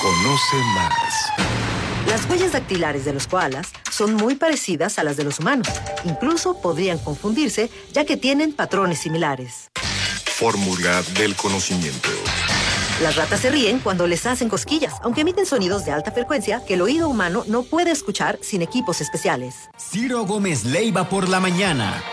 Conoce más. Las huellas dactilares de los koalas son muy parecidas a las de los humanos. Incluso podrían confundirse, ya que tienen patrones similares. Fórmula del conocimiento. Las ratas se ríen cuando les hacen cosquillas, aunque emiten sonidos de alta frecuencia que el oído humano no puede escuchar sin equipos especiales. Ciro Gómez Leiva por la mañana.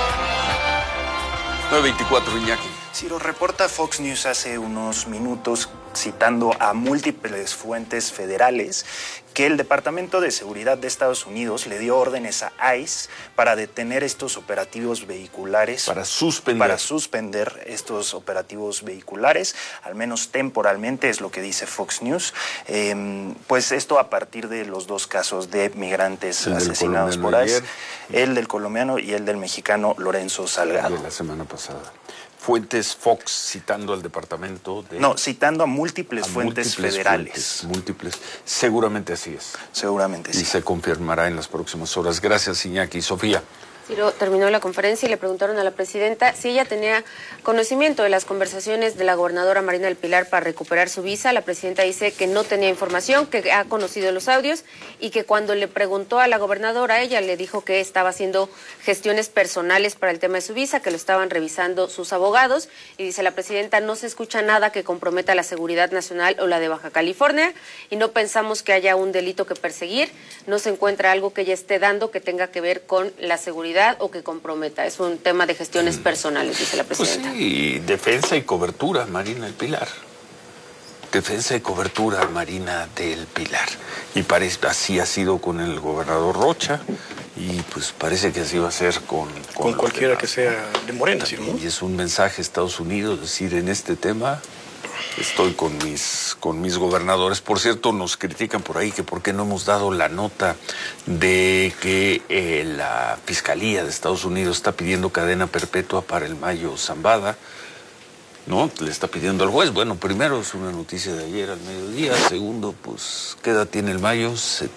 9:24, Iñaki. Ciro, reporta Fox News hace unos minutos, citando a múltiples fuentes federales, que el Departamento de Seguridad de Estados Unidos le dio órdenes a ICE para detener estos operativos vehiculares. Para suspender estos operativos vehiculares, al menos temporalmente, es lo que dice Fox News. Pues esto a partir de los dos casos de migrantes asesinados por ICE, el del colombiano y el del mexicano Lorenzo Salgado. De la semana pasada. Fuentes Fox citando al departamento de... No, citando a múltiples fuentes federales. Múltiples. Seguramente así es. Seguramente sí. Y se confirmará en las próximas horas. Gracias, Iñaki. Sofía. Ciro terminó la conferencia y le preguntaron a la presidenta si ella tenía conocimiento de las conversaciones de la gobernadora Marina del Pilar para recuperar su visa. La presidenta dice que no tenía información, que ha conocido los audios y que cuando le preguntó a la gobernadora, ella le dijo que estaba haciendo gestiones personales para el tema de su visa, que lo estaban revisando sus abogados. Y dice la presidenta, no se escucha nada que comprometa la seguridad nacional o la de Baja California y no pensamos que haya un delito que perseguir. No se encuentra algo que ella esté dando que tenga que ver con la seguridad o que comprometa. Es un tema de gestiones personales, dice la presidenta. Pues sí, defensa y cobertura, Marina del Pilar. Defensa y cobertura, Marina del Pilar. Y así ha sido con el gobernador Rocha y pues parece que así va a ser con cualquiera que sea de Morena, ¿sí, no? Y es un mensaje a Estados Unidos, decir, en este tema estoy con mis gobernadores. Por cierto, nos critican por ahí que por qué no hemos dado la nota de que la Fiscalía de Estados Unidos está pidiendo cadena perpetua para el Mayo Zambada, ¿no? Le está pidiendo al juez. Bueno, primero es una noticia de ayer al mediodía. Segundo, pues, ¿qué edad tiene el Mayo?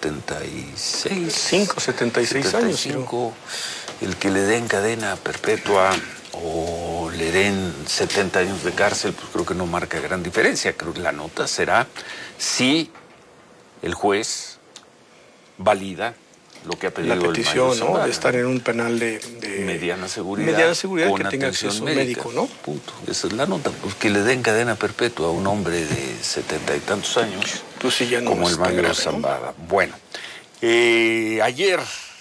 76. 76 años. 75. El que le den cadena perpetua o le den 70 años de cárcel, pues creo que no marca gran diferencia. Creo que la nota será si el juez valida lo que ha pedido la petición, el Mayo, ¿no? De estar en un penal de mediana seguridad con que tenga acceso médico, ¿no? Punto. Esa es la nota, pues que le den cadena perpetua a un hombre de 70 y tantos años, pues sí, ya no como el Mayo Zambada. ¿No? Bueno, ayer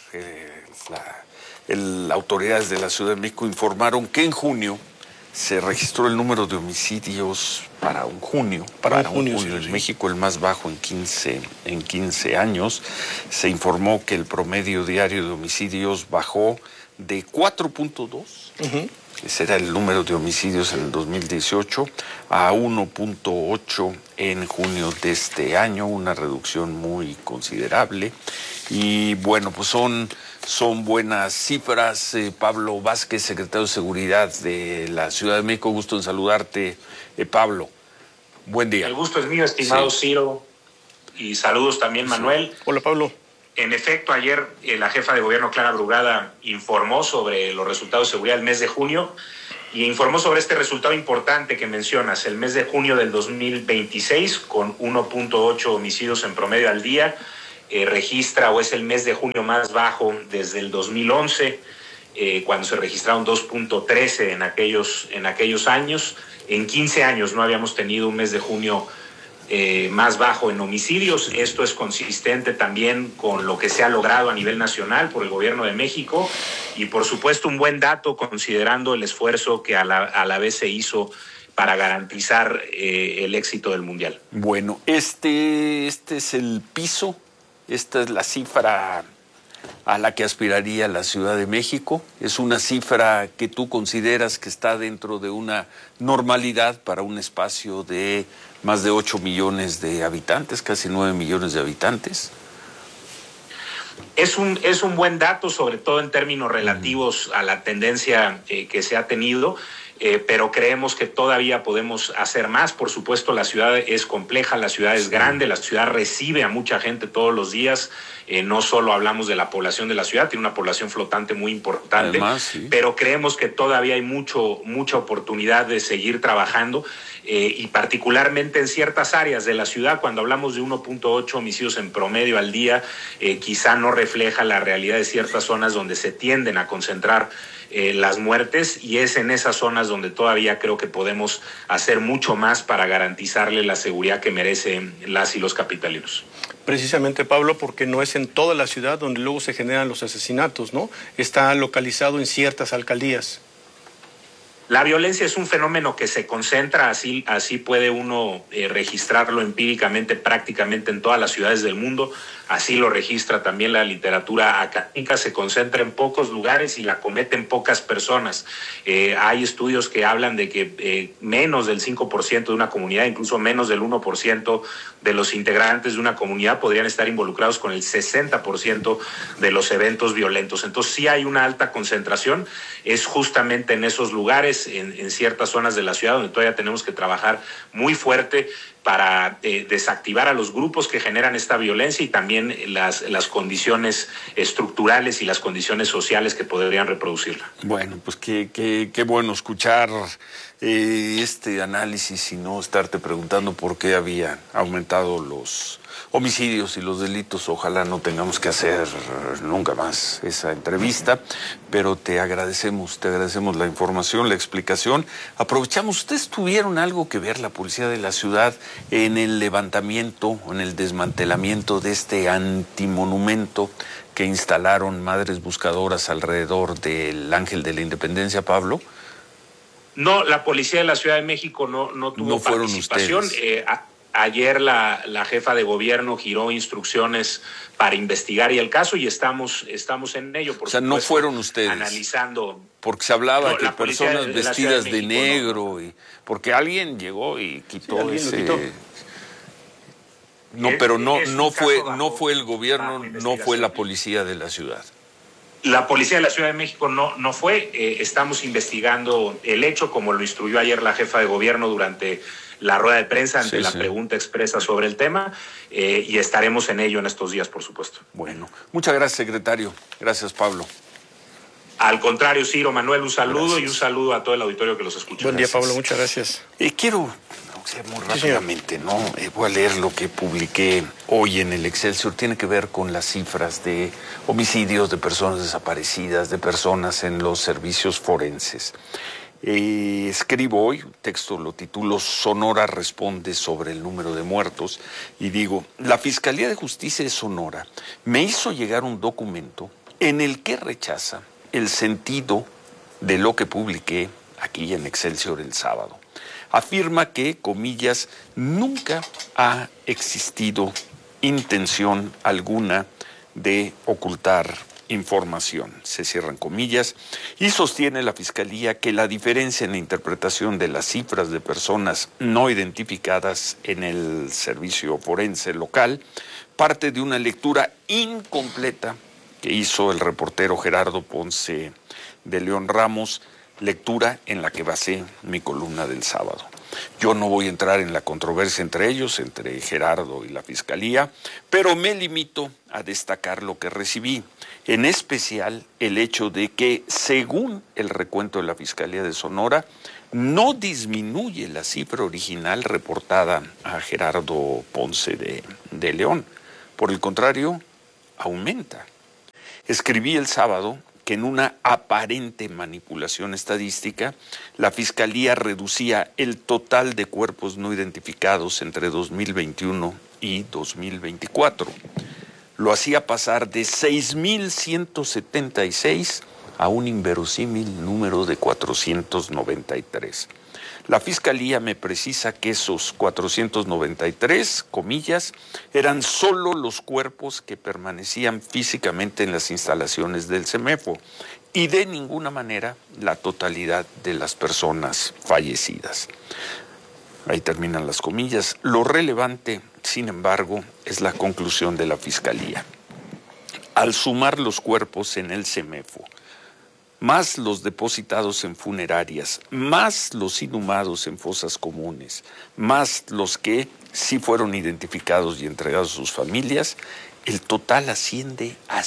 las autoridades de la Ciudad de México informaron que en junio se registró el número de homicidios para un junio. En México el más bajo en 15 años. Se informó que el promedio diario de homicidios bajó de 4.2. Ese era el número de homicidios en el 2018 a 1.8 en junio de este año, una reducción muy considerable. Y bueno, pues son buenas cifras. Pablo Vázquez, secretario de Seguridad de la Ciudad de México, gusto en saludarte, Pablo. Buen día. El gusto es mío, estimado Ciro, y saludos también, Manuel. Hola, Pablo. En efecto, ayer la jefa de gobierno, Clara Brugada, informó sobre los resultados de seguridad del mes de junio y informó sobre este resultado importante que mencionas, el mes de junio del 2026, con 1.8 homicidios en promedio al día. Registra o es el mes de junio más bajo desde el 2011, cuando se registraron 2.13 en aquellos años. En 15 años no habíamos tenido un mes de junio más bajo en homicidios. Esto es consistente también con lo que se ha logrado a nivel nacional por el gobierno de México y por supuesto un buen dato considerando el esfuerzo que a la vez se hizo para garantizar el éxito del Mundial. Bueno, este es el piso. Esta es la cifra a la que aspiraría la Ciudad de México. Es una cifra que tú consideras que está dentro de una normalidad para un espacio de más de 8 millones de habitantes, casi 9 millones de habitantes. Es un buen dato, sobre todo en términos relativos a la tendencia que se ha tenido. pero creemos que todavía podemos hacer más. Por supuesto, la ciudad es compleja, la ciudad es grande, la ciudad recibe a mucha gente todos los días. No solo hablamos de la población de la ciudad, tiene una población flotante muy importante. Además, sí. Pero creemos que todavía hay mucha oportunidad de seguir trabajando, y particularmente en ciertas áreas de la ciudad. Cuando hablamos de 1.8 homicidios en promedio al día, quizá no refleja la realidad de ciertas zonas donde se tienden a concentrar las muertes, y es en esas zonas donde todavía creo que podemos hacer mucho más para garantizarle la seguridad que merecen las y los capitalinos. Precisamente, Pablo, porque no es en toda la ciudad donde luego se generan los asesinatos, ¿no? Está localizado en ciertas alcaldías. La violencia es un fenómeno que se concentra, así puede uno registrarlo empíricamente prácticamente en todas las ciudades del mundo. Así lo registra también la literatura académica, se concentra en pocos lugares y la cometen pocas personas. Hay estudios que hablan de que menos del 5% de una comunidad, incluso menos del 1% de los integrantes de una comunidad podrían estar involucrados con el 60% de los eventos violentos. Entonces sí hay una alta concentración, es justamente en esos lugares, en ciertas zonas de la ciudad donde todavía tenemos que trabajar muy fuerte para desactivar a los grupos que generan esta violencia y también las condiciones estructurales y las condiciones sociales que podrían reproducirla. Bueno, pues qué bueno escuchar este análisis y no estarte preguntando por qué habían aumentado los homicidios y los delitos. Ojalá no tengamos que hacer nunca más esa entrevista, pero te agradecemos la información, la explicación. Aprovechamos, ¿ustedes tuvieron algo que ver, la policía de la ciudad, en el levantamiento, en el desmantelamiento de este antimonumento que instalaron Madres Buscadoras alrededor del Ángel de la Independencia, Pablo? No, la policía de la Ciudad de México no tuvo participación. Ayer la jefa de gobierno giró instrucciones para investigar el caso y estamos en ello. Por supuesto, no fueron ustedes analizando. Porque se hablaba que personas vestidas de negro, y porque alguien llegó y quitó ese. No, pero no fue el gobierno, no fue la policía de la ciudad. La policía de la Ciudad de México no fue. Estamos investigando el hecho, como lo instruyó ayer la jefa de gobierno durante la rueda de prensa ante la pregunta expresa sobre el tema, y estaremos en ello en estos días, por supuesto. Bueno, muchas gracias, secretario. Gracias, Pablo. Al contrario, Ciro, Manuel, un saludo y un saludo a todo el auditorio que los escucha. Buen día, Pablo, muchas gracias. Quiero, muy rápidamente, voy a leer lo que publiqué hoy en el Excelsior. Tiene que ver con las cifras de homicidios, de personas desaparecidas, de personas en los servicios forenses. Escribo hoy, un texto lo titulo Sonora responde sobre el número de muertos, y digo, la Fiscalía de Justicia de Sonora me hizo llegar un documento en el que rechaza el sentido de lo que publiqué aquí en Excelsior el sábado. Afirma que, comillas, nunca ha existido intención alguna de ocultar información, se cierran comillas, y sostiene la Fiscalía que la diferencia en la interpretación de las cifras de personas no identificadas en el servicio forense local parte de una lectura incompleta que hizo el reportero Gerardo Ponce de León Ramos, lectura en la que basé mi columna del sábado. Yo no voy a entrar en la controversia entre ellos, entre Gerardo y la Fiscalía, pero me limito a destacar lo que recibí, en especial el hecho de que, según el recuento de la Fiscalía de Sonora, no disminuye la cifra original reportada a Gerardo Ponce de León. Por el contrario, aumenta. Escribí el sábado que en una aparente manipulación estadística, la Fiscalía reducía el total de cuerpos no identificados entre 2021 y 2024. Lo hacía pasar de 6,176 a un inverosímil número de 493. La Fiscalía me precisa que esos 493, comillas, eran solo los cuerpos que permanecían físicamente en las instalaciones del CEMEFO y de ninguna manera la totalidad de las personas fallecidas. Ahí terminan las comillas. Lo relevante, sin embargo, es la conclusión de la Fiscalía. Al sumar los cuerpos en el CEMEFO, más los depositados en funerarias, más los inhumados en fosas comunes, más los que sí fueron identificados y entregados a sus familias, el total asciende a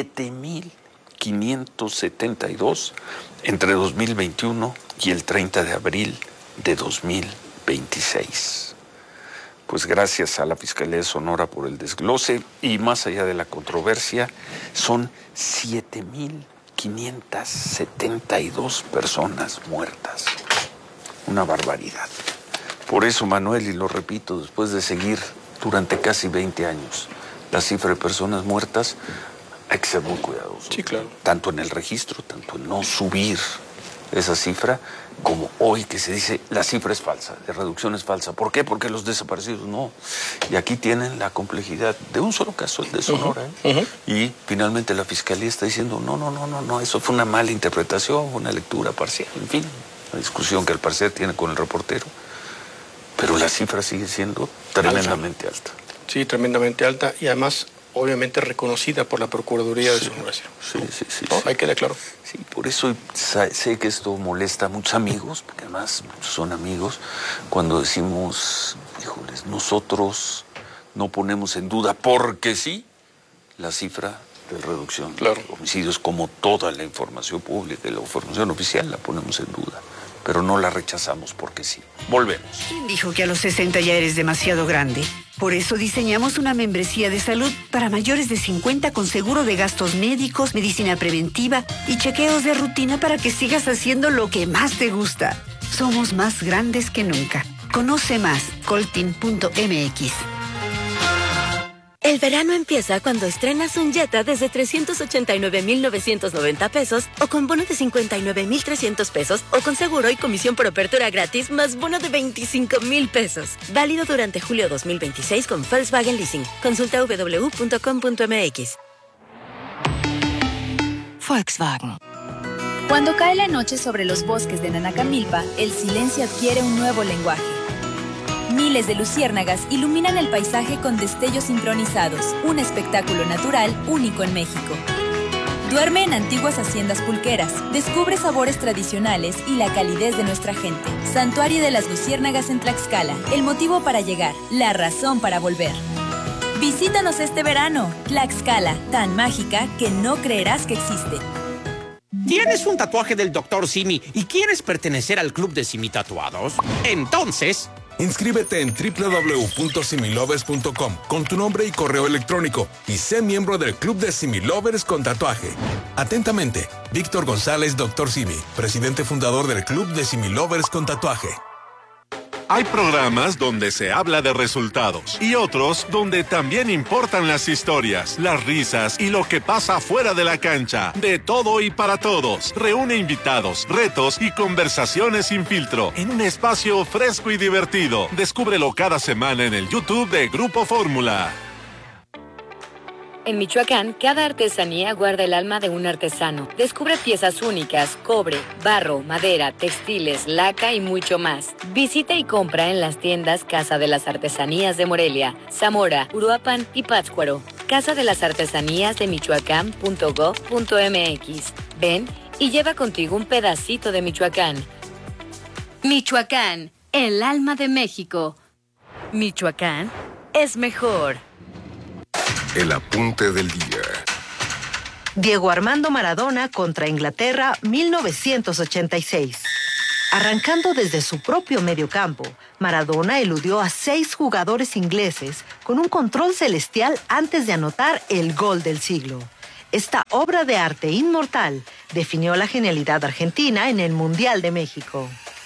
7,572 entre 2021 y el 30 de abril de 2026. Pues gracias a la Fiscalía de Sonora por el desglose y más allá de la controversia, son 7,572 personas muertas. Una barbaridad. Por eso, Manuel, y lo repito, después de seguir durante casi 20 años la cifra de personas muertas, hay que ser muy cuidadosos. Sí, claro. Tanto en el registro, tanto en no subir esa cifra, como hoy que se dice la cifra es falsa, la reducción es falsa. ¿Por qué? Porque los desaparecidos no. Y aquí tienen la complejidad de un solo caso, el de Sonora. Y finalmente la Fiscalía está diciendo, no, eso fue una mala interpretación, una lectura parcial, en fin, una discusión que al parecer tiene con el reportero. Pero la cifra sigue siendo tremendamente alta. Sí, tremendamente alta y además obviamente reconocida por la Procuraduría de Sonora. Sí. ¿No? Hay que dejar claro. Sí, por eso sé que esto molesta a muchos amigos, porque además son amigos, cuando decimos, híjoles, nosotros no ponemos en duda, porque sí, la cifra de reducción de homicidios, como toda la información pública y la información oficial, la ponemos en duda. Pero no la rechazamos porque sí. Volvemos. ¿Quién dijo que a los 60 ya eres demasiado grande? Por eso diseñamos una membresía de salud para mayores de 50 con seguro de gastos médicos, medicina preventiva y chequeos de rutina para que sigas haciendo lo que más te gusta. Somos más grandes que nunca. Conoce más, coltin.mx. El verano empieza cuando estrenas un Jetta desde 389,990 pesos o con bono de 59,300 pesos o con seguro y comisión por apertura gratis más bono de 25,000 pesos. Válido durante julio 2026 con Volkswagen Leasing. Consulta www.com.mx. Volkswagen. Cuando cae la noche sobre los bosques de Nanacamilpa, el silencio adquiere un nuevo lenguaje. Miles de luciérnagas iluminan el paisaje con destellos sincronizados, un espectáculo natural único en México. Duerme en antiguas haciendas pulqueras, descubre sabores tradicionales y la calidez de nuestra gente. Santuario de las Luciérnagas en Tlaxcala, el motivo para llegar, la razón para volver. Visítanos este verano, Tlaxcala, tan mágica que no creerás que existe. ¿Tienes un tatuaje del Dr. Simi y quieres pertenecer al club de Simi Tatuados? Entonces, inscríbete en www.similovers.com con tu nombre y correo electrónico y sé miembro del Club de Similovers con tatuaje. Atentamente, Víctor González, Dr. Simi, presidente fundador del Club de Similovers con tatuaje. Hay programas donde se habla de resultados y otros donde también importan las historias, las risas y lo que pasa fuera de la cancha. De todo y para todos. Reúne invitados, retos y conversaciones sin filtro en un espacio fresco y divertido. Descúbrelo cada semana en el YouTube de Grupo Fórmula. En Michoacán, cada artesanía guarda el alma de un artesano. Descubre piezas únicas, cobre, barro, madera, textiles, laca y mucho más. Visita y compra en las tiendas Casa de las Artesanías de Morelia, Zamora, Uruapan y Pátzcuaro. Casa de las Artesanías de Michoacán.gov.mx. Ven y lleva contigo un pedacito de Michoacán. Michoacán, el alma de México. Michoacán es mejor. El apunte del día. Diego Armando Maradona contra Inglaterra, 1986. Arrancando desde su propio mediocampo, Maradona eludió a 6 jugadores ingleses con un control celestial antes de anotar el gol del siglo. Esta obra de arte inmortal definió la genialidad argentina en el Mundial de México.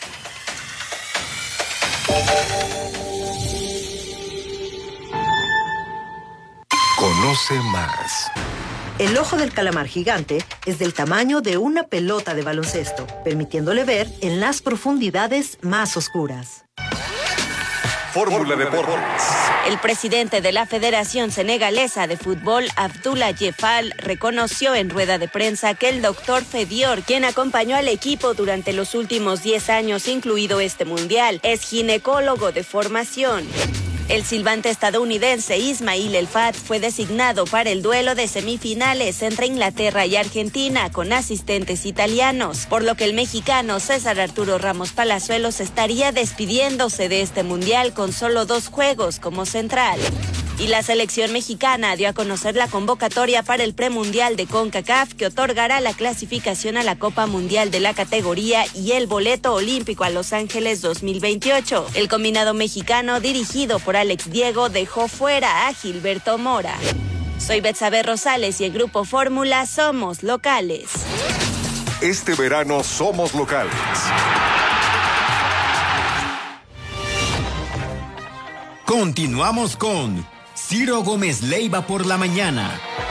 Conoce más. El ojo del calamar gigante es del tamaño de una pelota de baloncesto, permitiéndole ver en las profundidades más oscuras. Fórmula Deportes. El presidente de la Federación Senegalesa de Fútbol, Abdoulaye Diéfal, reconoció en rueda de prensa que el doctor Fedior, quien acompañó al equipo durante los últimos 10 años, incluido este mundial, es ginecólogo de formación. El silbante estadounidense Ismail El Fat fue designado para el duelo de semifinales entre Inglaterra y Argentina con asistentes italianos, por lo que el mexicano César Arturo Ramos Palazuelos estaría despidiéndose de este mundial con solo 2 juegos como central. Y la selección mexicana dio a conocer la convocatoria para el premundial de CONCACAF que otorgará la clasificación a la Copa Mundial de la categoría y el boleto olímpico a Los Ángeles 2028. El combinado mexicano, dirigido por Alex Diego, dejó fuera a Gilberto Mora. Soy Betsabe Rosales y el Grupo Fórmula Somos Locales. Este verano somos locales. Continuamos con Ciro Gómez Leiva por la mañana.